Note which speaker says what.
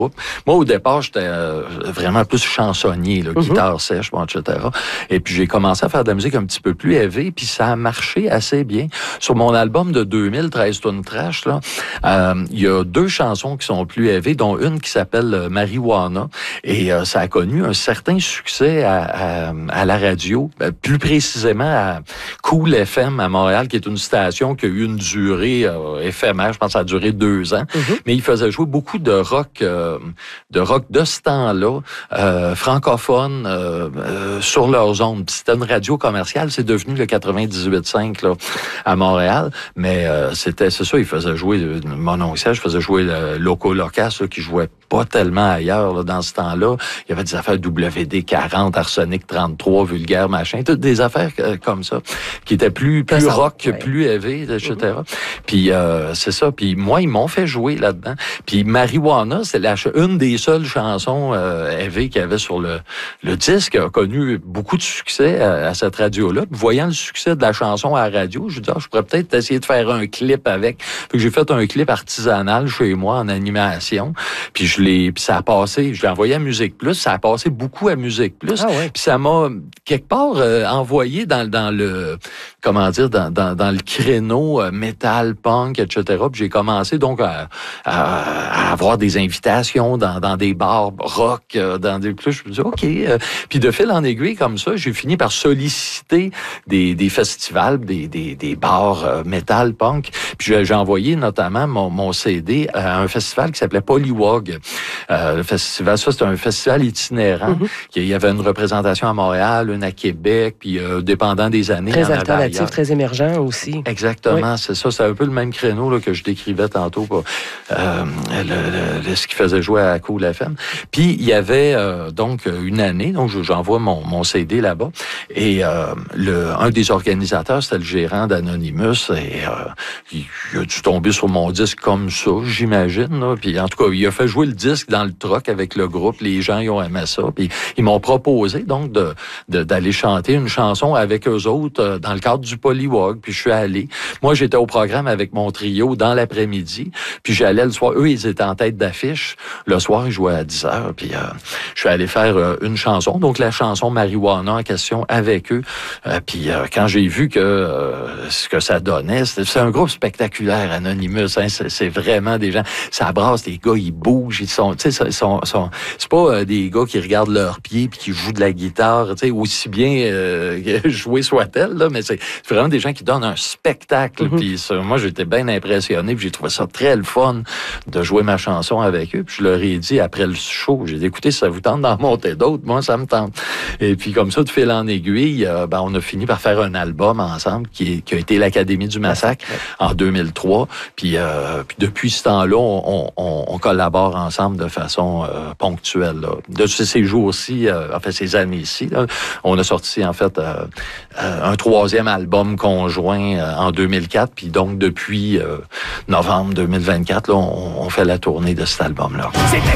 Speaker 1: Moi, au départ, j'étais vraiment plus chansonnier, là, guitare sèche, bon, etc. Et puis, j'ai commencé à faire de la musique un petit peu plus élevée, puis ça a marché assez bien. Sur mon album de 2000, 13 tonnes trash, là, il y a 2 chansons qui sont plus élevées, dont une qui s'appelle Marijuana. Et ça a connu un certain succès à la radio, plus précisément à Cool FM à Montréal, qui est une station qui a eu une durée éphémère. Je pense que ça a duré 2 ans. Mais il faisait jouer beaucoup de rock de ce temps-là, francophone, sur leurs ondes. C'était une radio commerciale, c'est devenu le 98.5 là, à Montréal, mais c'est ça, il faisait jouer, mon oncle Serge faisait jouer le Loco Locas, là, qui jouait pas tellement ailleurs là, dans ce temps-là. Il y avait des affaires WD-40, Arsenic 33, Vulgaire, machin, toutes des affaires comme ça, qui étaient plus rock, plus heavy, etc. Puis c'est ça, puis moi, ils m'ont fait jouer là-dedans. Puis Marijuana, c'est une des seules chansons heavy qu'il y avait sur le disque, a connu beaucoup de succès à cette radio-là. Puis, voyant le succès de la chanson à la radio, je me dis, je pourrais peut-être essayer de faire un clip avec. Puis j'ai fait un clip artisanal chez moi en animation. Puis puis ça a passé, je l'ai envoyé à Musique Plus, ça a passé beaucoup à Musique Plus. Puis ça m'a quelque part envoyé dans le comment dire dans le créneau métal, punk, etc. Puis j'ai commencé donc à avoir des invitations dans des bars rock, dans des plus. Je me dis OK. Puis de fil en aiguille comme ça, j'ai fini par solliciter des festivals, des bars métal, punk. Puis j'ai envoyé notamment mon CD à un festival qui s'appelait Polywog. Le festival, ça c'est un festival itinérant. Il y avait une représentation à Montréal, une à Québec, puis dépendant des années.
Speaker 2: Très alternatif, très émergent aussi.
Speaker 1: Exactement, c'est ça. C'est un peu le même créneau là, que je décrivais tantôt pour ce qui faisait jouer à Cool FM. Puis il y avait donc une année, donc j'envoie mon CD là-bas, et un des organisateurs, c'était le gérant d'Anonymous, et il a dû tomber sur mon disque comme ça, j'imagine. Là. Puis en tout cas, il a fait jouer le disque dans le truck avec le groupe. Les gens, ils ont aimé ça. Puis ils m'ont proposé donc d'aller chanter une chanson avec eux autres dans le cadre du Polywog. Puis je suis allé. Moi, j'étais au programme avec mon trio dans l'après-midi. Puis j'allais le soir. Eux, ils étaient en tête d'affiche. Le soir, ils jouaient à 10h. Puis je suis allé faire une chanson. Donc la chanson Marijuana en question avec eux. Puis quand j'ai vu ce que ça donnait, c'est un groupe spectaculaire, Anonymous. Hein, c'est vraiment des gens. Ça brasse, les gars, ils bougent. Ils sont, tu sais, c'est pas des gars qui regardent leurs pieds puis qui jouent de la guitare, tu sais, aussi bien jouer soit-elle, là, mais c'est vraiment des gens qui donnent un spectacle. Puis moi, j'étais bien impressionné, puis j'ai trouvé ça très le fun de jouer ma chanson avec eux. Puis je leur ai dit après le show, j'ai dit, écoutez, si ça vous tente d'en monter d'autres, moi, ça me tente. Et puis comme ça, de fil en aiguille, on a fini par faire un album ensemble qui a été l'Académie du Massacre en 2003. Puis depuis ce temps-là, on collabore ensemble de façon ponctuelle. Là. De ces jours-ci, ces années-ci, là, on a sorti en fait un 3e album conjoint en 2004. Puis donc depuis novembre 2024, là, on fait la tournée de cet album-là.